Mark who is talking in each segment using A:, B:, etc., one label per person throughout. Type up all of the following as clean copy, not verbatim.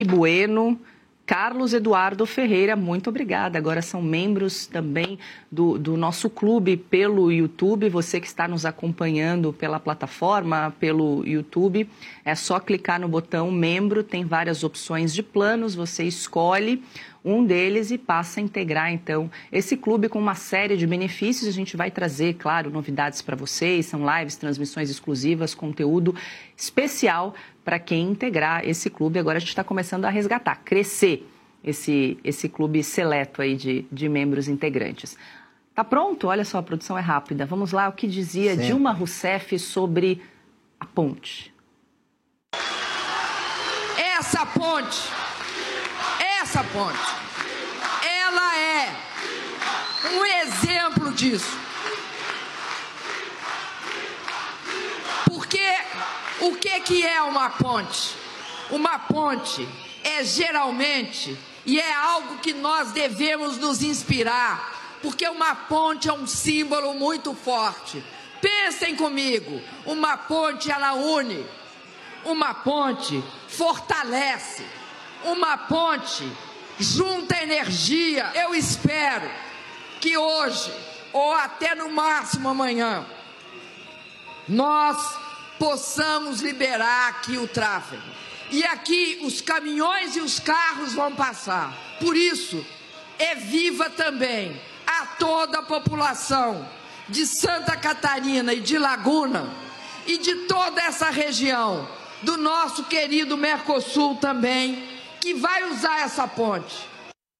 A: Bueno, Carlos Eduardo Ferreira, muito obrigada. Agora são membros também do nosso clube pelo YouTube. Você que está nos acompanhando pela plataforma, pelo YouTube, é só clicar no botão membro, tem várias opções de planos, você escolhe um deles e passa a integrar, então, esse clube com uma série de benefícios. A gente vai trazer, claro, novidades para vocês, são lives, transmissões exclusivas, conteúdo especial para quem integrar esse clube. Agora a gente está começando a resgatar, crescer esse clube seleto aí de membros integrantes. Tá pronto? Olha só, a produção é rápida. Vamos lá, o que dizia Dilma Rousseff sobre a ponte.
B: Essa ponte, ela é um exemplo disso. Porque o que é uma ponte? Uma ponte é geralmente, e é algo que nós devemos nos inspirar, porque uma ponte é um símbolo muito forte. Pensem comigo, uma ponte ela une, uma ponte fortalece, uma ponte junta energia. Eu espero que hoje, ou até no máximo amanhã, nós possamos liberar aqui o tráfego. E aqui os caminhões e os carros vão passar. Por isso, é viva também a toda a população de Santa Catarina e de Laguna e de toda essa região, do nosso querido Mercosul também, que vai usar essa ponte.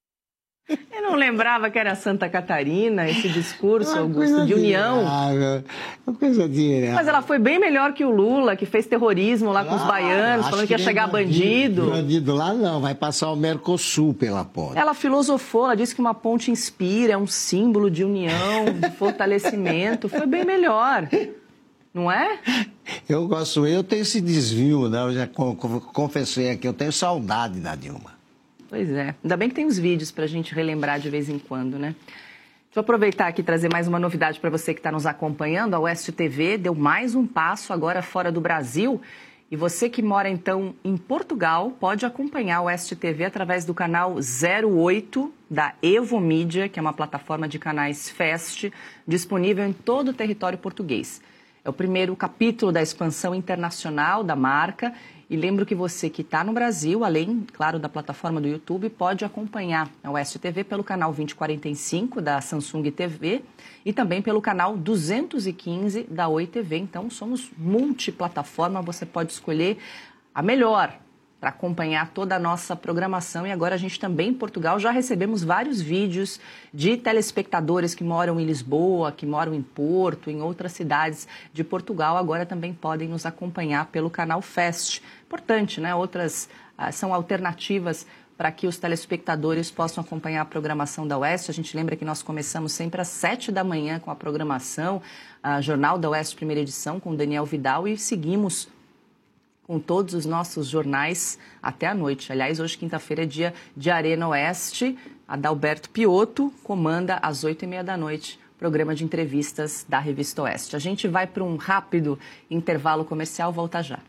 A: Eu não lembrava que era Santa Catarina, esse discurso, Augusto, de união.
C: Uma coisa de...
A: Mas ela foi bem melhor que o Lula, que fez terrorismo lá com os baianos, falando que ia chegar bandido.
C: Bandido lá não, vai passar o Mercosul pela ponte.
A: Ela filosofou, ela disse que uma ponte inspira, é um símbolo de união, de fortalecimento. Foi bem melhor, não é?
C: Eu tenho esse desvio, né? Eu já confessei aqui, eu tenho saudade da Dilma.
A: Pois é. Ainda bem que tem os vídeos para a gente relembrar de vez em quando, né? Vou aproveitar aqui e trazer mais uma novidade para você que está nos acompanhando. A Oeste TV deu mais um passo agora fora do Brasil. E você que mora, então, em Portugal, pode acompanhar a Oeste TV através do canal 08 da Evo Mídia, que é uma plataforma de canais FAST, disponível em todo o território português. É o primeiro capítulo da expansão internacional da marca. E lembro que você que está no Brasil, além, claro, da plataforma do YouTube, pode acompanhar a Oeste TV pelo canal 2045 da Samsung TV e também pelo canal 215 da Oi TV. Então, somos multiplataforma, você pode escolher a melhor para acompanhar toda a nossa programação. E agora a gente também, em Portugal, já recebemos vários vídeos de telespectadores que moram em Lisboa, que moram em Porto, em outras cidades de Portugal. Agora também podem nos acompanhar pelo canal Fast. Importante, né? Outras são alternativas para que os telespectadores possam acompanhar a programação da Oeste. A gente lembra que nós começamos sempre às 7 da manhã com a programação, a Jornal da Oeste, primeira edição, com Daniel Vidal, e seguimos com todos os nossos jornais até a noite. Aliás, hoje, quinta-feira, é dia de Arena Oeste. Adalberto Piotto comanda às 8h30 da noite o programa de entrevistas da Revista Oeste. A gente vai para um rápido intervalo comercial, volta já.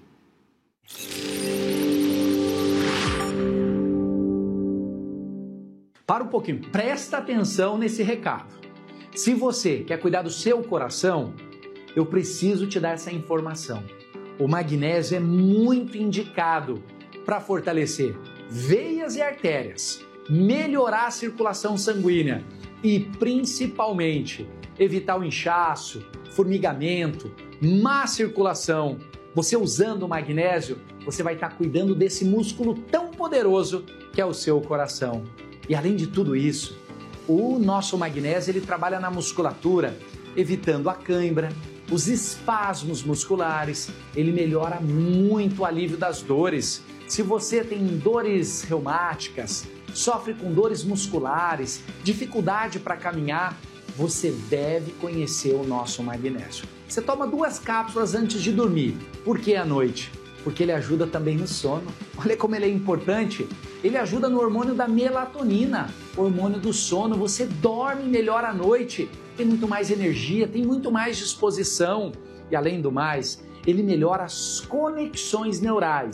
D: Para um pouquinho, presta atenção nesse recado. Se você quer cuidar do seu coração, eu preciso te dar essa informação. O magnésio é muito indicado para fortalecer veias e artérias, melhorar a circulação sanguínea e, principalmente, evitar o inchaço, formigamento, má circulação. Você usando o magnésio, você vai estar cuidando desse músculo tão poderoso que é o seu coração. E além de tudo isso, o nosso magnésio ele trabalha na musculatura, evitando a cãibra, os espasmos musculares, ele melhora muito o alívio das dores. Se você tem dores reumáticas, sofre com dores musculares, dificuldade para caminhar, você deve conhecer o nosso magnésio. Você toma 2 cápsulas antes de dormir. Por que à noite? Porque ele ajuda também no sono. Olha como ele é importante. Ele ajuda no hormônio da melatonina, hormônio do sono. Você dorme melhor à noite, tem muito mais energia, tem muito mais disposição. E além do mais, ele melhora as conexões neurais.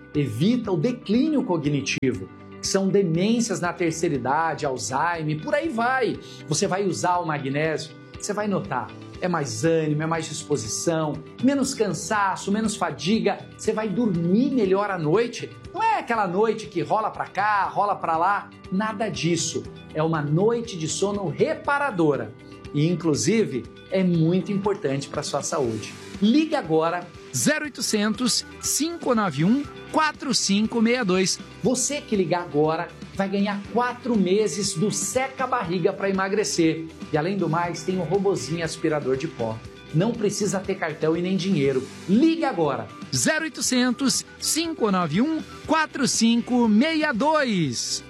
D: evita o declínio cognitivo, que são demências na terceira idade, Alzheimer, por aí vai. Você vai usar o magnésio, você vai notar, é mais ânimo, é mais disposição, menos cansaço, menos fadiga, você vai dormir melhor à noite. Não é aquela noite que rola para cá, rola para lá, nada disso. É uma noite de sono reparadora e, inclusive, é muito importante para a sua saúde. Ligue agora 0800 591 4562. Você que ligar agora vai ganhar 4 meses do Seca Barriga para emagrecer. E além do mais, tem um robozinho aspirador de pó. Não precisa ter cartão e nem dinheiro. Ligue agora. 0800 591 4562.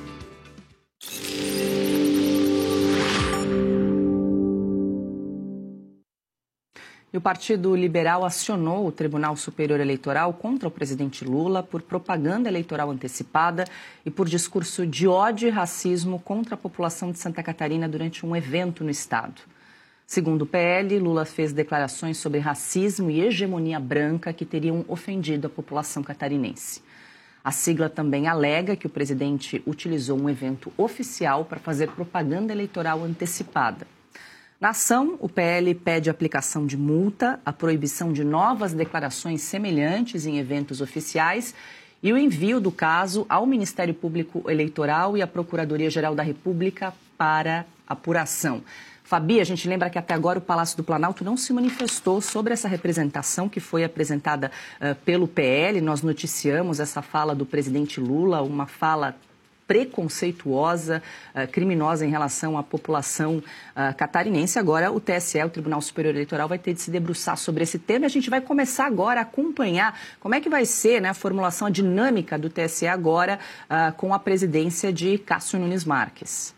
A: E o Partido Liberal acionou o Tribunal Superior Eleitoral contra o presidente Lula por propaganda eleitoral antecipada e por discurso de ódio e racismo contra a população de Santa Catarina durante um evento no estado. Segundo o PL, Lula fez declarações sobre racismo e hegemonia branca que teriam ofendido a população catarinense. A sigla também alega que o presidente utilizou um evento oficial para fazer propaganda eleitoral antecipada. Na ação, o PL pede a aplicação de multa, a proibição de novas declarações semelhantes em eventos oficiais e o envio do caso ao Ministério Público Eleitoral e à Procuradoria-Geral da República para apuração. Fabi, a gente lembra que até agora o Palácio do Planalto não se manifestou sobre essa representação que foi apresentada pelo PL. Nós noticiamos essa fala do presidente Lula, uma fala preconceituosa, criminosa em relação à população catarinense. Agora o TSE, o Tribunal Superior Eleitoral, vai ter de se debruçar sobre esse tema e a gente vai começar agora a acompanhar como é que vai ser, né, a formulação, a dinâmica do TSE agora com a presidência de Cássio Nunes Marques.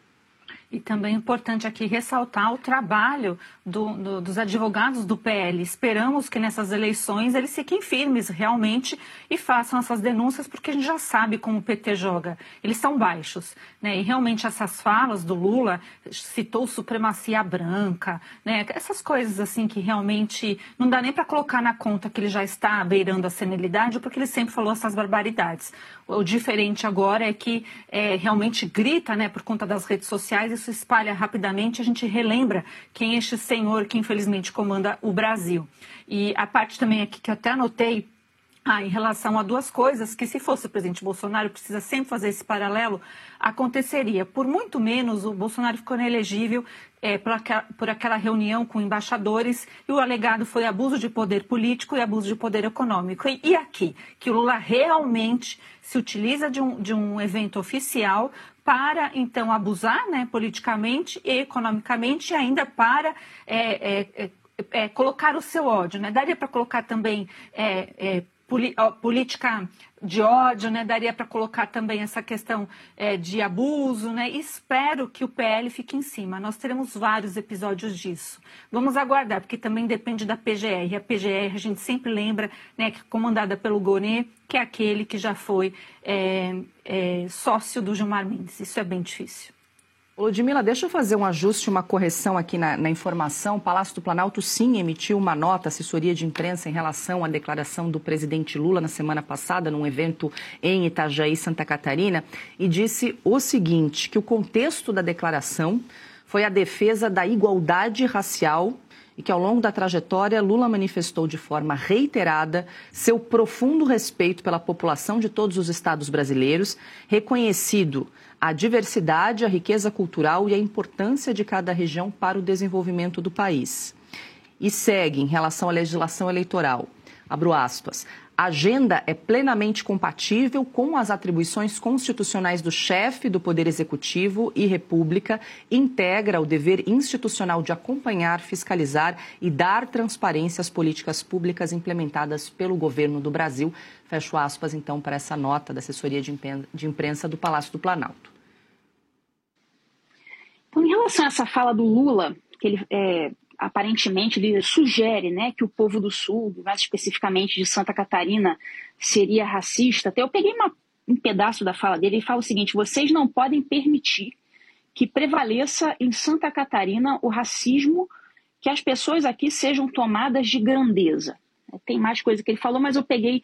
E: E também é importante aqui ressaltar o trabalho dos advogados do PL. Esperamos que nessas eleições eles fiquem firmes realmente e façam essas denúncias, porque a gente já sabe como o PT joga. Eles são baixos, né? E realmente essas falas do Lula, citou supremacia branca, né? Essas coisas assim que realmente não dá nem para colocar na conta que ele já está beirando a senilidade, porque ele sempre falou essas barbaridades. O diferente agora é que realmente grita, né, por conta das redes sociais, isso espalha rapidamente, a gente relembra quem é este senhor que infelizmente comanda o Brasil. E a parte também aqui que eu até anotei, em relação a duas coisas, que se fosse o presidente Bolsonaro, precisa sempre fazer esse paralelo, aconteceria. Por muito menos, o Bolsonaro ficou inelegível por aquela reunião com embaixadores e o alegado foi abuso de poder político e abuso de poder econômico. E aqui, que o Lula realmente se utiliza de um evento oficial para, então, abusar, né, politicamente e economicamente e ainda para colocar o seu ódio, né? Daria para colocar também política de ódio, né? Daria para colocar também essa questão de abuso, né? Espero que o PL fique em cima. Nós teremos vários episódios disso. Vamos aguardar, porque também depende da PGR. A PGR, a gente sempre lembra, né, que é comandada pelo Gonê, que é aquele que já foi sócio do Gilmar Mendes. Isso é bem difícil.
A: Ludmila, deixa eu fazer um ajuste, uma correção aqui na informação. O Palácio do Planalto, sim, emitiu uma nota, assessoria de imprensa, em relação à declaração do presidente Lula na semana passada, num evento em Itajaí, Santa Catarina, e disse o seguinte, que o contexto da declaração foi a defesa da igualdade racial e que, ao longo da trajetória, Lula manifestou de forma reiterada seu profundo respeito pela população de todos os estados brasileiros, reconhecido a diversidade, a riqueza cultural e a importância de cada região para o desenvolvimento do país. E segue em relação à legislação eleitoral, abro aspas, a agenda é plenamente compatível com as atribuições constitucionais do chefe do Poder Executivo e República, integra o dever institucional de acompanhar, fiscalizar e dar transparência às políticas públicas implementadas pelo governo do Brasil. Fecho aspas, então, para essa nota da assessoria de imprensa do Palácio do Planalto.
F: Então, em relação a essa fala do Lula, que ele aparentemente ele sugere, né, que o povo do Sul, mais especificamente de Santa Catarina, seria racista. Até eu peguei um pedaço da fala dele e fala o seguinte: vocês não podem permitir que prevaleça em Santa Catarina o racismo, que as pessoas aqui sejam tomadas de grandeza. Tem mais coisa que ele falou, mas eu peguei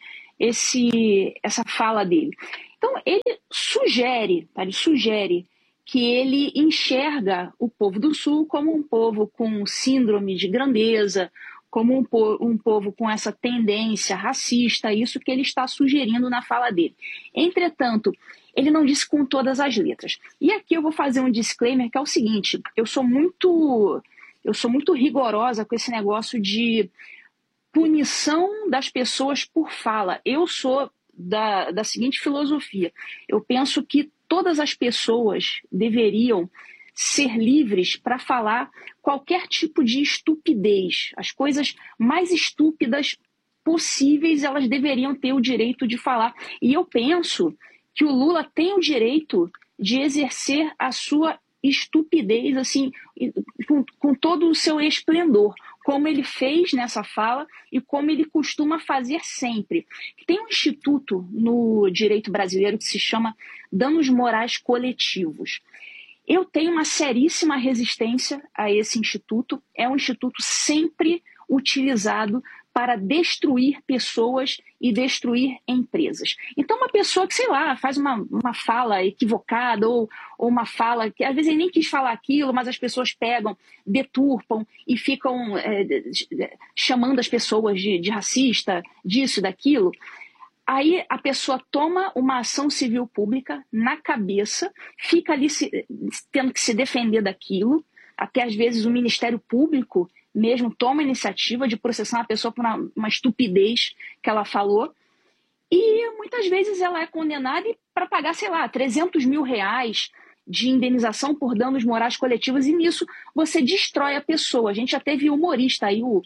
F: essa fala dele. Então, ele sugere que ele enxerga o povo do Sul como um povo com síndrome de grandeza, como um povo com essa tendência racista, isso que ele está sugerindo na fala dele. Entretanto, ele não disse com todas as letras. E aqui eu vou fazer um disclaimer, que é o seguinte: eu sou muito rigorosa com esse negócio de punição das pessoas por fala. Eu sou da seguinte filosofia: eu penso que todas as pessoas deveriam ser livres para falar qualquer tipo de estupidez. As coisas mais estúpidas possíveis, elas deveriam ter o direito de falar. E eu penso que o Lula tem o direito de exercer a sua estupidez assim, com todo o seu esplendor, como ele fez nessa fala e como ele costuma fazer sempre. Tem um instituto no direito brasileiro que se chama danos morais coletivos. Eu tenho uma seríssima resistência a esse instituto. É um instituto sempre utilizado para destruir pessoas e destruir empresas. Então, uma pessoa que, sei lá, faz uma fala equivocada ou uma fala que às vezes ele nem quis falar aquilo, mas as pessoas pegam, deturpam e ficam chamando as pessoas de racista, disso, daquilo. Aí a pessoa toma uma ação civil pública na cabeça, fica ali tendo que se defender daquilo, até às vezes o Ministério Público mesmo toma a iniciativa de processar uma pessoa por uma estupidez que ela falou, e muitas vezes ela é condenada para pagar, sei lá, 300 mil reais de indenização por danos morais coletivos, e nisso você destrói a pessoa. A gente já teve humorista aí, o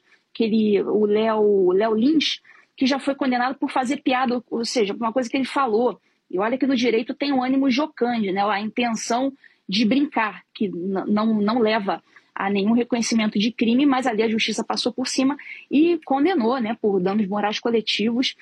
F: Léo Lins, que já foi condenado por fazer piada, ou seja, por uma coisa que ele falou. E olha que no direito tem um ânimo jocande, né? A intenção de brincar, que não leva a nenhum reconhecimento de crime, mas ali a justiça passou por cima e condenou, né, por danos morais coletivos,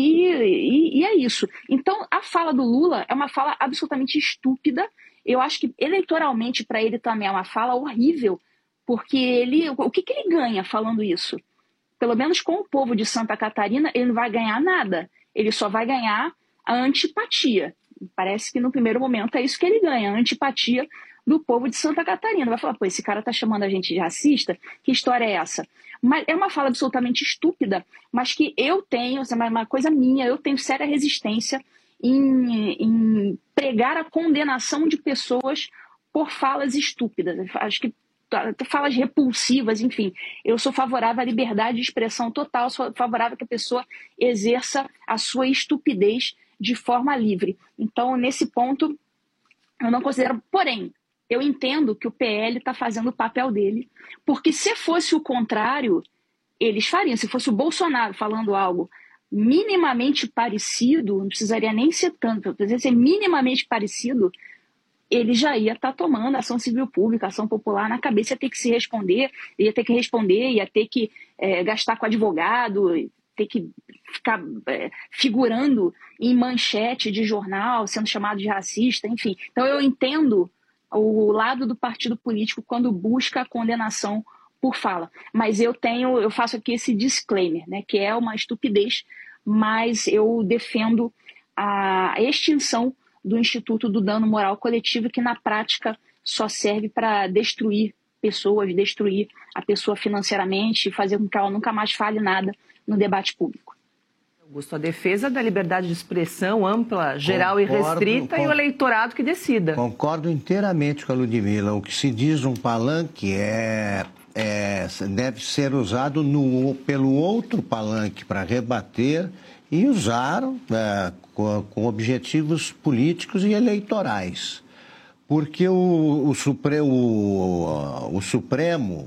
F: e é isso. Então, a fala do Lula é uma fala absolutamente estúpida. Eu acho que eleitoralmente para ele também é uma fala horrível, porque o que ele ganha falando isso? Pelo menos com o povo de Santa Catarina, ele não vai ganhar nada. Ele só vai ganhar a antipatia. Parece que no primeiro momento é isso que ele ganha, a antipatia do povo de Santa Catarina. Vai falar, pô, esse cara tá chamando a gente de racista? Que história é essa? Mas é uma fala absolutamente estúpida, mas que eu tenho, uma coisa minha, eu tenho séria resistência em pregar a condenação de pessoas por falas estúpidas. Acho que falas repulsivas, enfim. Eu sou favorável à liberdade de expressão total, sou favorável que a pessoa exerça a sua estupidez de forma livre. Então, nesse ponto, eu não considero... Porém, eu entendo que o PL está fazendo o papel dele, porque se fosse o contrário, eles fariam. Se fosse o Bolsonaro falando algo minimamente parecido, não precisaria nem ser tanto, precisaria ser minimamente parecido, ele já ia estar tomando ação civil pública, ação popular na cabeça, ia ter que se responder, ia ter que gastar com advogado, ter que ficar figurando em manchete de jornal, sendo chamado de racista, enfim. Então eu entendo o lado do partido político quando busca a condenação por fala. Mas eu faço aqui esse disclaimer, né, que é uma estupidez, mas eu defendo a extinção do Instituto do Dano Moral Coletivo, que na prática só serve para destruir pessoas, destruir a pessoa financeiramente e fazer com que ela nunca mais fale nada no debate público.
A: Augusto, a defesa da liberdade de expressão ampla, geral e restrita e o eleitorado que decida.
C: Concordo inteiramente com a Ludmila. O que se diz um palanque deve ser usado pelo outro palanque para rebater e usar com objetivos políticos e eleitorais. Porque o Supremo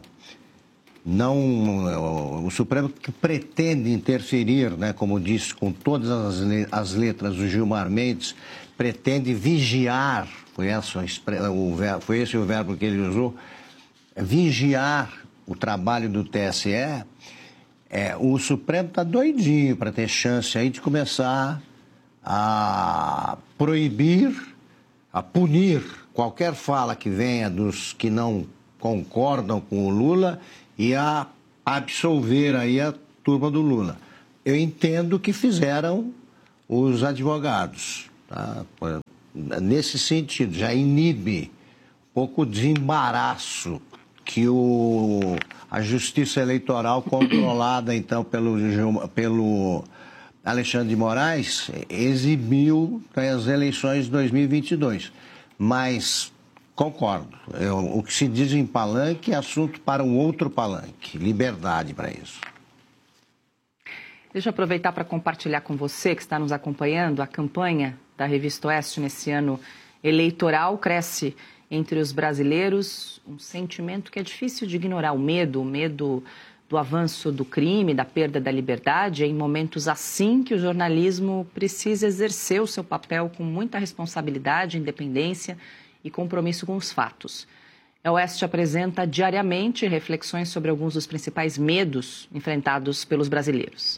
C: que pretende interferir, né, como disse, com todas as letras do Gilmar Mendes, pretende vigiar, foi esse o verbo que ele usou, vigiar o trabalho do TSE. O Supremo está doidinho para ter chance aí de começar a proibir, a punir qualquer fala que venha dos que não concordam com o Lula e a absolver aí turma do Lula. Eu entendo que fizeram os advogados. Tá? Nesse sentido, já inibe um pouco de embaraço que a Justiça Eleitoral, controlada então pelo Alexandre de Moraes, exibiu nas eleições de 2022. Mas concordo, o que se diz em palanque é assunto para um outro palanque, liberdade para isso.
A: Deixa eu aproveitar para compartilhar com você que está nos acompanhando a campanha da Revista Oeste nesse ano eleitoral. Cresce entre os brasileiros um sentimento que é difícil de ignorar, o medo do avanço do crime, da perda da liberdade. É em momentos assim que o jornalismo precisa exercer o seu papel com muita responsabilidade, independência e compromisso com os fatos. A Oeste apresenta diariamente reflexões sobre alguns dos principais medos enfrentados pelos brasileiros.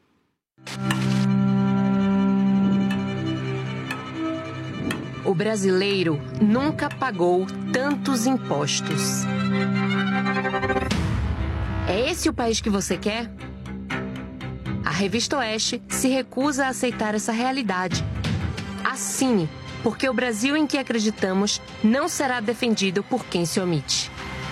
G: O brasileiro nunca pagou tantos impostos. É esse o país que você quer? A Revista Oeste se recusa a aceitar essa realidade. Assine, porque o Brasil em que acreditamos não será defendido por quem se omite.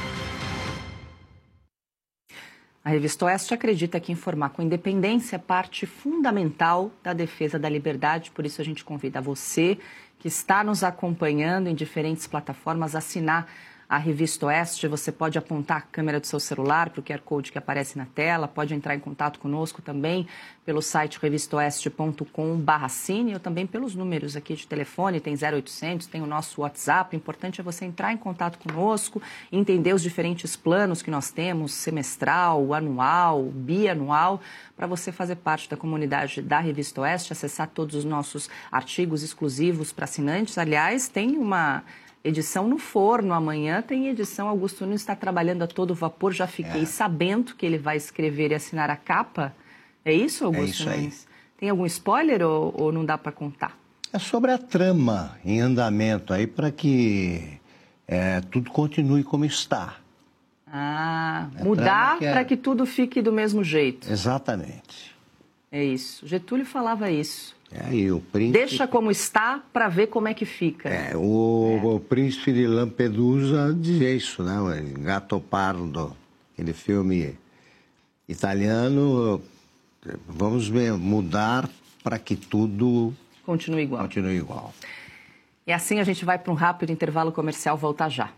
A: A Revista Oeste acredita que informar com independência é parte fundamental da defesa da liberdade, por isso a gente convida você que está nos acompanhando em diferentes plataformas a assinar a Revista Oeste. Você pode apontar a câmera do seu celular para o QR Code que aparece na tela, pode entrar em contato conosco também pelo site revistaoeste.com/assine ou também pelos números aqui de telefone, tem 0800, tem o nosso WhatsApp. O importante é você entrar em contato conosco, entender os diferentes planos que nós temos, semestral, anual, bianual, para você fazer parte da comunidade da Revista Oeste, acessar todos os nossos artigos exclusivos para assinantes. Aliás, tem uma edição no forno amanhã, tem edição. Augusto Nunes está trabalhando a todo vapor, já fiquei sabendo que ele vai escrever e assinar a capa. É isso, Augusto Nunes? Aí. Tem algum spoiler ou não dá para contar?
C: É sobre a trama em andamento aí para que tudo continue como está.
A: Mudar para que tudo fique do mesmo jeito.
C: Exatamente.
A: É isso. Getúlio falava isso.
C: E o príncipe...
A: Deixa como está para ver como é que fica.
C: O príncipe de Lampedusa dizia isso, né? O Gattopardo, aquele filme italiano. Vamos mudar para que tudo
A: continue igual. E assim a gente vai para um rápido intervalo comercial, voltar já.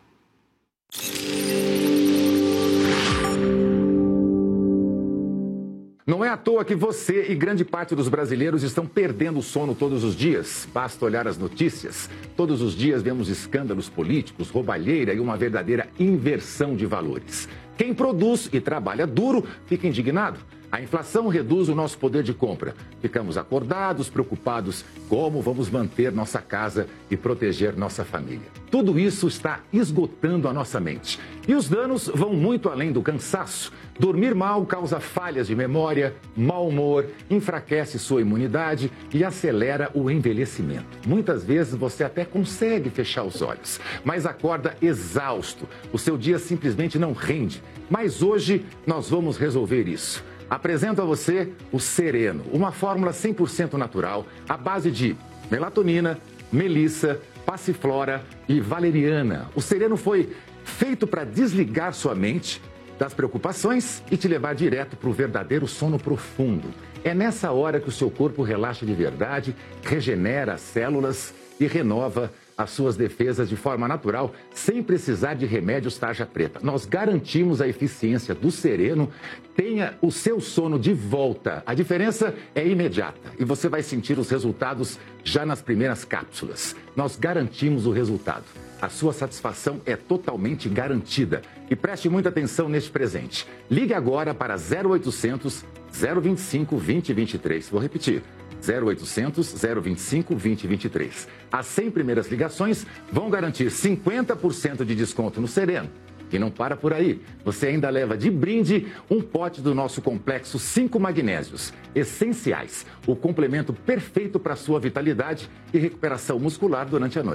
H: Não é à toa que você e grande parte dos brasileiros estão perdendo o sono todos os dias. Basta olhar as notícias. Todos os dias vemos escândalos políticos, roubalheira e uma verdadeira inversão de valores. Quem produz e trabalha duro fica indignado. A inflação reduz o nosso poder de compra. Ficamos acordados, preocupados como vamos manter nossa casa e proteger nossa família. Tudo isso está esgotando a nossa mente. E os danos vão muito além do cansaço. Dormir mal causa falhas de memória, mau humor, enfraquece sua imunidade e acelera o envelhecimento. Muitas vezes você até consegue fechar os olhos, mas acorda exausto. O seu dia simplesmente não rende. Mas hoje nós vamos resolver isso. Apresento a você o Sereno, uma fórmula 100% natural, à base de melatonina, melissa, passiflora e valeriana. O Sereno foi feito para desligar sua mente das preocupações e te levar direto para o verdadeiro sono profundo. É nessa hora que o seu corpo relaxa de verdade, regenera as células e renova as suas defesas de forma natural, sem precisar de remédios tarja preta. Nós garantimos a eficiência do Sereno. Tenha o seu sono de volta. A diferença é imediata e você vai sentir os resultados já nas primeiras cápsulas. Nós garantimos o resultado. A sua satisfação é totalmente garantida. E preste muita atenção neste presente. Ligue agora para 0800 025 2023. Vou repetir. 0800 025 2023. As 100 primeiras ligações vão garantir 50% de desconto no Sereno. E não para por aí. Você ainda leva de brinde um pote do nosso complexo 5 magnésios essenciais. O complemento perfeito para a sua vitalidade e recuperação muscular durante a noite.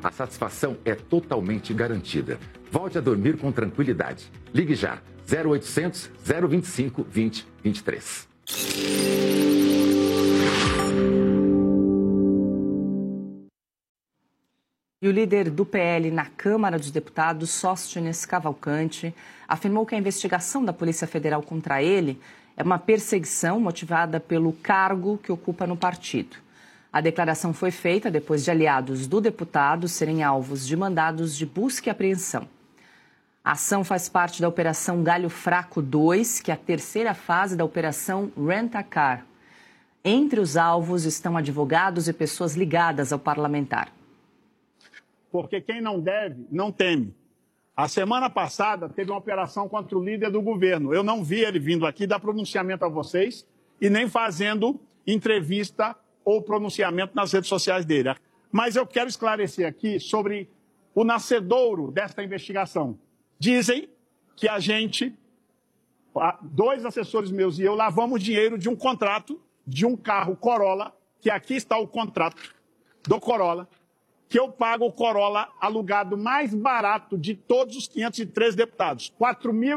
H: A satisfação é totalmente garantida. Volte a dormir com tranquilidade. Ligue já, 0800 025 2023.
A: E o líder do PL na Câmara dos Deputados, Sóstenes Cavalcante, afirmou que a investigação da Polícia Federal contra ele é uma perseguição motivada pelo cargo que ocupa no partido. A declaração foi feita depois de aliados do deputado serem alvos de mandados de busca e apreensão. A ação faz parte da Operação Galho Fraco 2, que é a terceira fase da Operação Rent-a-Car. Entre os alvos estão advogados e pessoas ligadas ao parlamentar.
I: Porque quem não deve, não teme. A semana passada teve uma operação contra o líder do governo. Eu não vi ele vindo aqui dar pronunciamento a vocês e nem fazendo entrevista ou pronunciamento nas redes sociais dele. Mas eu quero esclarecer aqui sobre o nascedouro desta investigação. Dizem que a gente, 2 assessores meus e eu, lavamos dinheiro de um contrato de um carro Corolla, que aqui está o contrato do Corolla, que eu pago o Corolla alugado mais barato de todos os 503 deputados. R$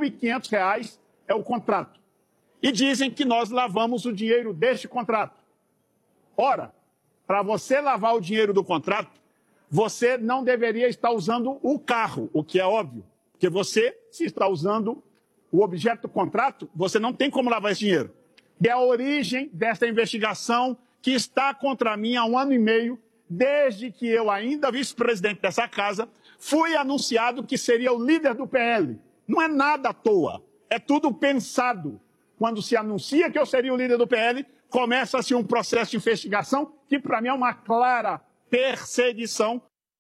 I: 4.500 é o contrato. E dizem que nós lavamos o dinheiro deste contrato. Ora, para você lavar o dinheiro do contrato, você não deveria estar usando o carro, o que é óbvio. Porque você, se está usando o objeto do contrato, você não tem como lavar esse dinheiro. E é a origem desta investigação que está contra mim há 1 ano e meio, desde que eu, ainda vice-presidente dessa casa, fui anunciado que seria o líder do PL. Não é nada à toa, é tudo pensado. Quando se anuncia que eu seria o líder do PL, começa-se um processo de investigação que, para mim, é uma clara perseguição.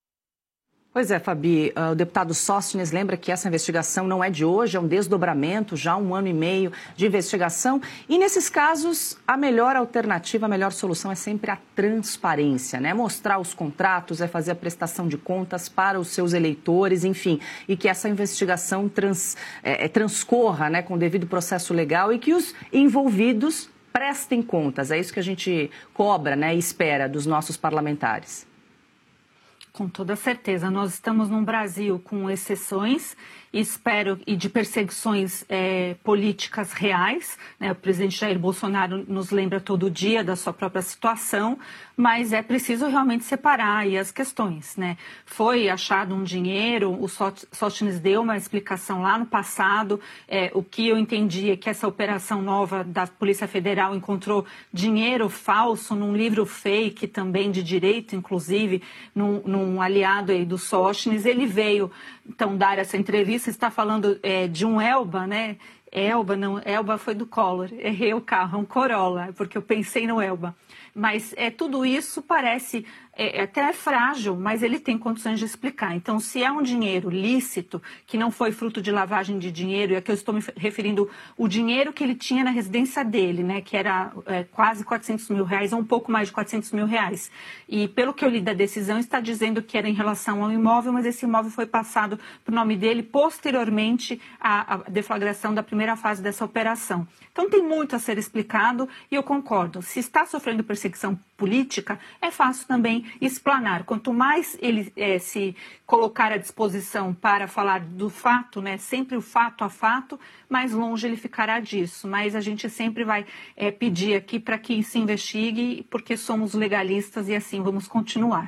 A: Pois é, Fabi, o deputado Sóstenes lembra que essa investigação não é de hoje, é um desdobramento, já 1 ano e meio de investigação. E nesses casos, a melhor alternativa, a melhor solução é sempre a transparência, né? Mostrar os contratos, é fazer a prestação de contas para os seus eleitores, enfim. E que essa investigação transcorra, né, com o devido processo legal e que os envolvidos prestem contas. É isso que a gente cobra, né, e espera dos nossos parlamentares.
E: Com toda certeza. Nós estamos num Brasil com exceções e de perseguições políticas reais, né? O presidente Jair Bolsonaro nos lembra todo dia da sua própria situação, mas é preciso realmente separar aí as questões, né? Foi achado um dinheiro, o Sóstenes deu uma explicação lá no passado, o que eu entendi é que essa operação nova da Polícia Federal encontrou dinheiro falso num livro fake também de direito, inclusive, num aliado aí do Sóstenes. Ele veio, então, dar essa entrevista, está falando de um Elba, né? Elba foi do Collor, errei o carro, é um Corolla, porque eu pensei no Elba. Mas tudo isso parece até frágil, mas ele tem condições de explicar. Então, se é um dinheiro lícito, que não foi fruto de lavagem de dinheiro, e aqui eu estou me referindo o dinheiro que ele tinha na residência dele, né, que era quase R$400 mil, ou um pouco mais de R$400 mil. E pelo que eu li da decisão, está dizendo que era em relação ao imóvel, mas esse imóvel foi passado para o nome dele posteriormente à deflagração da primeira fase dessa operação. Então, tem muito a ser explicado e eu concordo. Se está sofrendo perseguição política, é fácil também explanar. Quanto mais ele se colocar à disposição para falar do fato, né, sempre o fato a fato, mais longe ele ficará disso. Mas a gente sempre vai pedir aqui para que se investigue, porque somos legalistas e assim vamos continuar.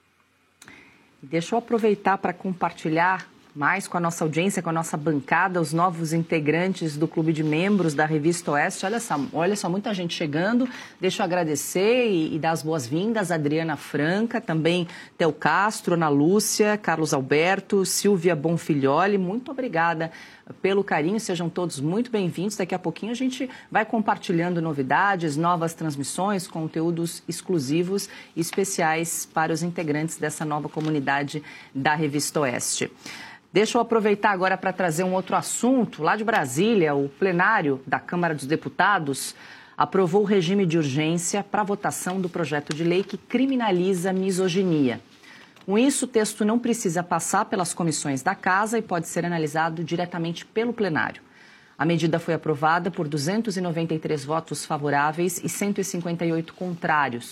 A: Deixa eu aproveitar para compartilhar mais com a nossa audiência, com a nossa bancada, os novos integrantes do Clube de Membros da Revista Oeste. Olha só, muita gente chegando. Deixa eu agradecer e dar as boas-vindas. Adriana Franca, também Theo Castro, Ana Lúcia, Carlos Alberto, Silvia Bonfilholi. Muito obrigada pelo carinho, sejam todos muito bem-vindos. Daqui a pouquinho a gente vai compartilhando novidades, novas transmissões, conteúdos exclusivos e especiais para os integrantes dessa nova comunidade da Revista Oeste. Deixa eu aproveitar agora para trazer um outro assunto. Lá de Brasília, o plenário da Câmara dos Deputados aprovou o regime de urgência para a votação do projeto de lei que criminaliza a misoginia. Com isso, o texto não precisa passar pelas comissões da Casa e pode ser analisado diretamente pelo plenário. A medida foi aprovada por 293 votos favoráveis e 158 contrários.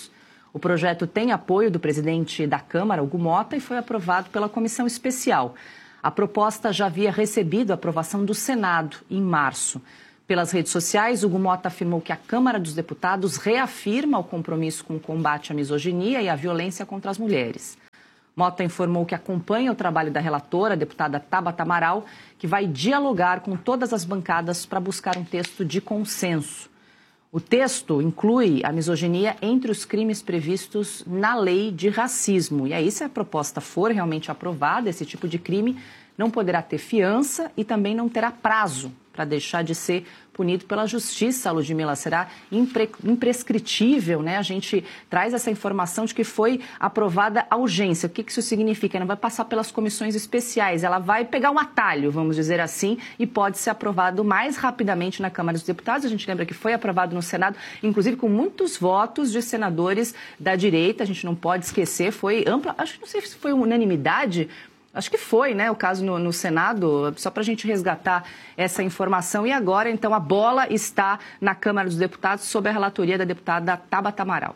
A: O projeto tem apoio do presidente da Câmara, Hugo Motta, e foi aprovado pela comissão especial. A proposta já havia recebido a aprovação do Senado em março. Pelas redes sociais, Hugo Motta afirmou que a Câmara dos Deputados reafirma o compromisso com o combate à misoginia e à violência contra as mulheres. Motta informou que acompanha o trabalho da relatora, a deputada Tabata Amaral, que vai dialogar com todas as bancadas para buscar um texto de consenso. O texto inclui a misoginia entre os crimes previstos na lei de racismo. E aí, se a proposta for realmente aprovada, esse tipo de crime não poderá ter fiança e também não terá prazo para deixar de ser punido pela justiça, Ludmila. Será imprescritível, né? A gente traz essa informação de que foi aprovada a urgência. O que isso significa? Ela não vai passar pelas comissões especiais, ela vai pegar um atalho, vamos dizer assim, e pode ser aprovado mais rapidamente na Câmara dos Deputados. A gente lembra que foi aprovado no Senado, inclusive com muitos votos de senadores da direita. A gente não pode esquecer, foi ampla, acho que não sei se foi unanimidade. Acho que foi, né, o caso no Senado, só para a gente resgatar essa informação. E agora, então, a bola está na Câmara dos Deputados sob a relatoria da deputada Tabata Amaral.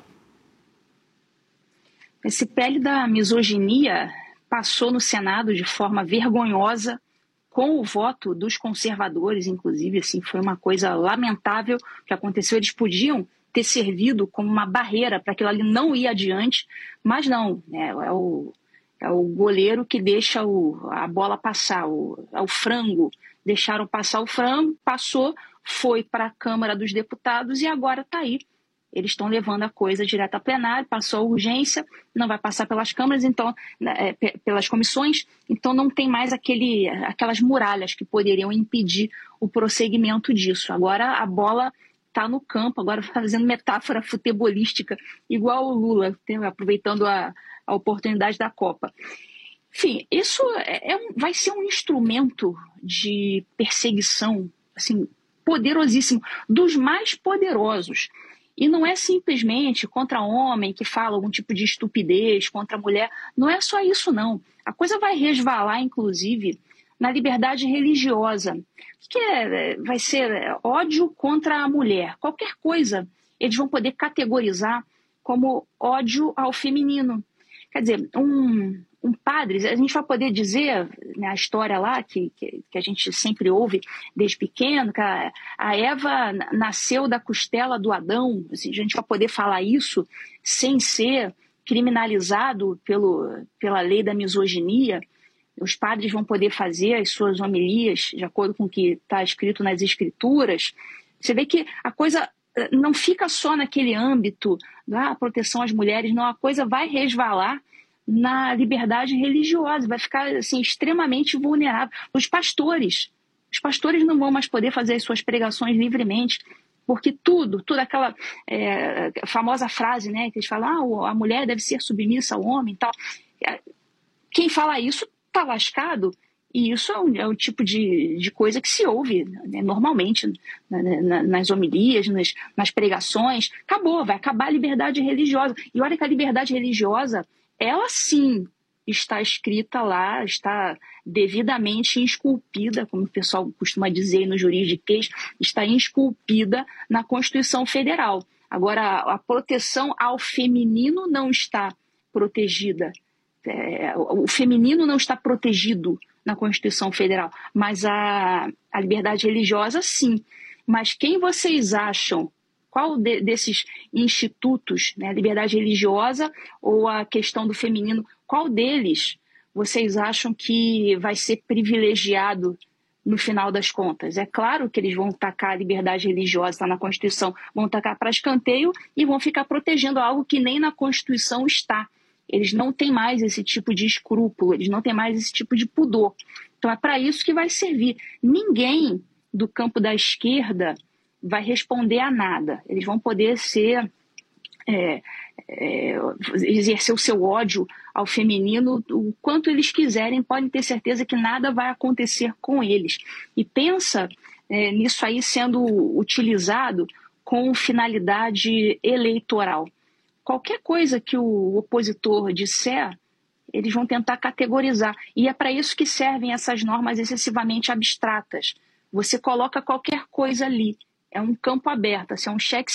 F: Esse PL da misoginia passou no Senado de forma vergonhosa, com o voto dos conservadores, inclusive. Assim, foi uma coisa lamentável que aconteceu. Eles podiam ter servido como uma barreira para aquilo ali não ir adiante, mas não, é o goleiro que deixa a bola passar, o frango. Deixaram passar o frango, passou, foi para a Câmara dos Deputados e agora está aí. Eles estão levando a coisa direto a plenário, passou a urgência, não vai passar pelas câmaras, então, pelas comissões, então não tem mais aquelas muralhas que poderiam impedir o prosseguimento disso. Agora a bola está no campo, agora fazendo metáfora futebolística, igual o Lula, aproveitando a oportunidade da Copa. Enfim, isso vai ser um instrumento de perseguição, assim, poderosíssimo, dos mais poderosos. E não é simplesmente contra homem que fala algum tipo de estupidez, contra mulher, não é só isso não. A coisa vai resvalar, inclusive, na liberdade religiosa. O que vai ser ódio contra a mulher? Qualquer coisa eles vão poder categorizar como ódio ao feminino. Quer dizer, um padre, a gente vai poder dizer, né, a história lá que a gente sempre ouve desde pequeno, que a Eva nasceu da costela do Adão. Assim, a gente vai poder falar isso sem ser criminalizado pela lei da misoginia. Os padres vão poder fazer as suas homilias de acordo com o que está escrito nas escrituras. Você vê que a coisa não fica só naquele âmbito da proteção às mulheres, não, a coisa vai resvalar na liberdade religiosa, vai ficar assim, extremamente vulnerável. Os pastores não vão mais poder fazer as suas pregações livremente, porque tudo aquela famosa frase, né, que eles falam, a mulher deve ser submissa ao homem e tal. Quem fala isso está lascado. E isso é o tipo de coisa que se ouve, né, normalmente nas homilias, nas pregações. Vai acabar a liberdade religiosa. E olha que a liberdade religiosa, ela sim está escrita lá, está devidamente esculpida, como o pessoal costuma dizer no juridiquês, está esculpida na Constituição Federal. Agora, a proteção ao feminino não está protegida. O feminino não está protegido na Constituição Federal, mas a liberdade religiosa, sim. Mas quem vocês acham, qual desses institutos, né, a liberdade religiosa ou a questão do feminino, qual deles vocês acham que vai ser privilegiado no final das contas? É claro que eles vão tacar a liberdade religiosa, está na Constituição, vão tacar para escanteio e vão ficar protegendo algo que nem na Constituição está. Eles não têm mais esse tipo de escrúpulo, eles não têm mais esse tipo de pudor. Então é para isso que vai servir. Ninguém do campo da esquerda vai responder a nada. Eles vão poder exercer o seu ódio ao feminino o quanto eles quiserem, podem ter certeza que nada vai acontecer com eles. E pensa nisso aí sendo utilizado com finalidade eleitoral. Qualquer coisa que o opositor disser, eles vão tentar categorizar. E é para isso que servem essas normas excessivamente abstratas. Você coloca qualquer coisa ali. é um campo aberto, assim, é um cheque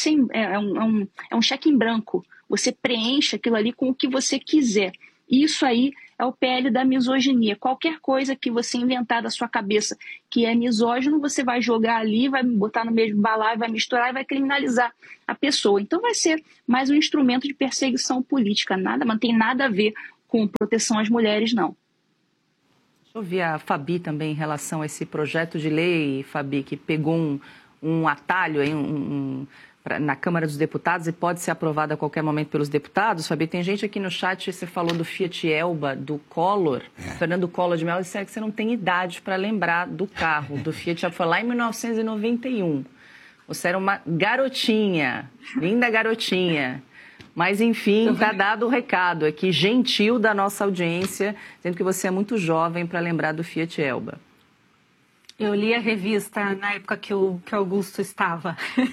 F: é um cheque em branco. Você preenche aquilo ali com o que você quiser. Isso aí é o PL da misoginia. Qualquer coisa que você inventar da sua cabeça que é misógino, você vai jogar ali, vai botar no mesmo balaio, vai misturar e vai criminalizar a pessoa. Então vai ser mais um instrumento de perseguição política. Não tem nada a ver com proteção às mulheres, não.
A: Deixa eu ouvir a Fabi também em relação a esse projeto de lei, Fabi, que pegou um atalho aí, na Câmara dos Deputados e pode ser aprovado a qualquer momento pelos deputados. Fabi, tem gente aqui no chat, você falou do Fiat Elba, do Collor, Fernando Collor de Mello, disseram que você não tem idade para lembrar do carro, do Fiat Elba, foi lá em 1991. Você era uma garotinha, linda garotinha. Mas, enfim, está dado o recado aqui, gentil da nossa audiência, dizendo que você é muito jovem para lembrar do Fiat Elba.
E: Eu li a revista na época que o Augusto estava.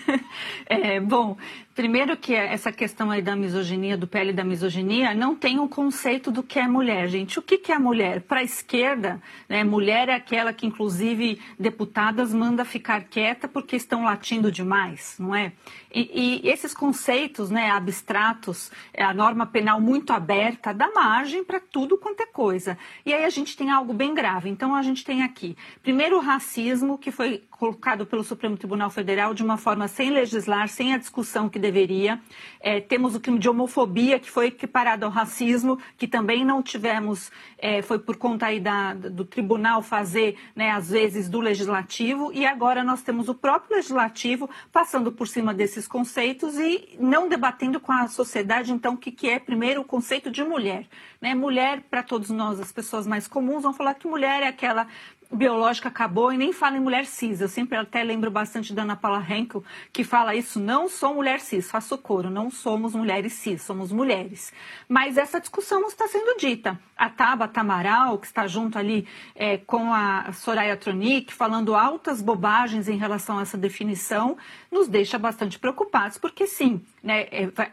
E: Bom, primeiro que essa questão aí da misoginia, do PL da misoginia, não tem um conceito do que é mulher, gente. O que é mulher? Para a esquerda, né, mulher é aquela que, inclusive, deputadas manda ficar quieta porque estão latindo demais, não é? E esses conceitos, né, abstratos, a norma penal muito aberta, dá margem para tudo quanto é coisa. E aí a gente tem algo bem grave. Então a gente tem aqui, primeiro, o racismo, que foi colocado pelo Supremo Tribunal Federal de uma forma sem legislar, sem a discussão que deveria. Temos o crime de homofobia, que foi equiparado ao racismo, que também não tivemos, foi por conta aí do tribunal fazer, né, às vezes, do legislativo. E agora nós temos o próprio legislativo passando por cima desses conceitos e não debatendo com a sociedade, então, o que é, primeiro, o conceito de mulher. Né? Mulher, para todos nós, as pessoas mais comuns, vão falar que mulher é aquela biológica, acabou, e nem fala em mulher cis. Eu sempre até lembro bastante da Ana Paula Henkel, que fala isso: não sou mulher cis, faço coro, não somos mulheres cis, somos mulheres. Mas essa discussão não está sendo dita. A Tabata Amaral, que está junto ali com a Soraya Tronic, falando altas bobagens em relação a essa definição, nos deixa bastante preocupados, porque sim, né,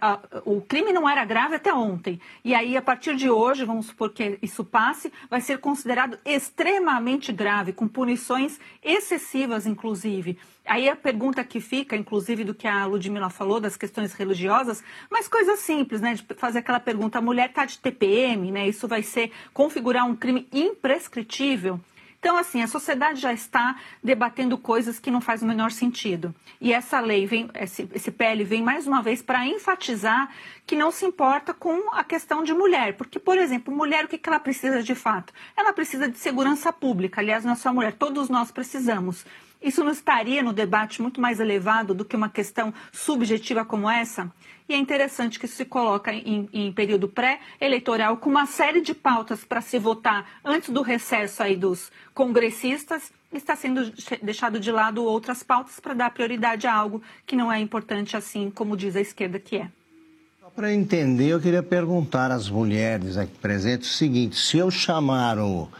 E: o crime não era grave até ontem. E aí, a partir de hoje, vamos supor que isso passe, vai ser considerado extremamente grave, com punições excessivas, inclusive. Aí a pergunta que fica, inclusive do que a Ludmila falou, das questões religiosas, mas coisa simples, né, de fazer aquela pergunta: a mulher está de TPM, né, isso vai configurar um crime imprescritível? Então, assim, a sociedade já está debatendo coisas que não fazem o menor sentido. E essa lei, esse PL vem mais uma vez para enfatizar que não se importa com a questão de mulher. Porque, por exemplo, mulher, o que ela precisa de fato? Ela precisa de segurança pública. Aliás, não é só mulher, todos nós precisamos. Isso não estaria no debate muito mais elevado do que uma questão subjetiva como essa? E é interessante que isso se coloca em período pré-eleitoral, com uma série de pautas para se votar antes do recesso aí dos congressistas. Está sendo deixado de lado outras pautas para dar prioridade a algo que não é importante assim, como diz a esquerda que é.
C: Para entender, eu queria perguntar às mulheres aqui presentes o seguinte: se eu chamar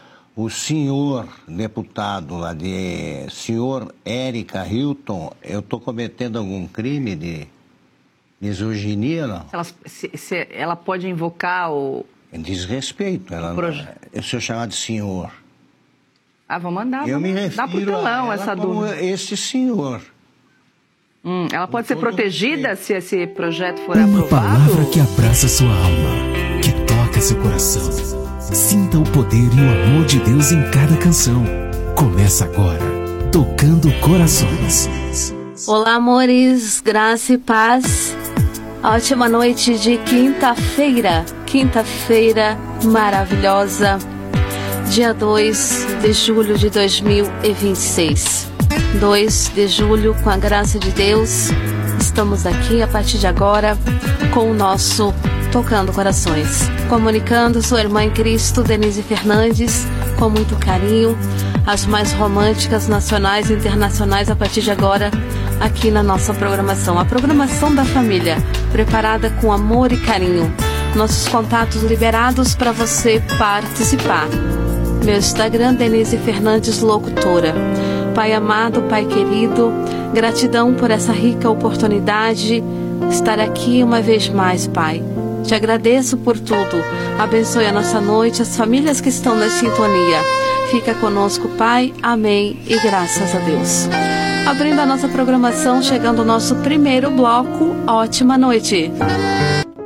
C: o senhor deputado lá de senhor Érica Hilton, eu estou cometendo algum crime de misoginia, não?
A: Se ela pode invocar o...
C: Desrespeito. Se eu chamar de senhor.
A: Vou mandar.
C: Eu me refiro
A: pro telão
C: a ela
A: essa
C: como
A: dúvida.
C: esse senhor.
A: Ela pode ser protegida se esse projeto for aprovado?
J: Uma palavra que abraça sua alma, que toca seu coração. Sinta o poder e o amor de Deus em cada canção. Começa agora, Tocando Corações.
K: Olá, amores, graça e paz. Ótima noite de quinta-feira maravilhosa, dia 2 de julho de 2026. 2 de julho, com a graça de Deus, estamos aqui a partir de agora com o nosso Tocando Corações. Comunicando, sua irmã em Cristo, Denise Fernandes, com muito carinho, as mais românticas nacionais e internacionais a partir de agora, aqui na nossa programação. A programação da família, preparada com amor e carinho. Nossos contatos liberados para você participar. Meu Instagram, Denise Fernandes Locutora. Pai amado, Pai querido, gratidão por essa rica oportunidade de estar aqui uma vez mais, Pai. Te agradeço por tudo. Abençoe a nossa noite, as famílias que estão na sintonia. Fica conosco, Pai. Amém e graças a Deus. Abrindo a nossa programação, chegando o nosso primeiro bloco. Ótima noite.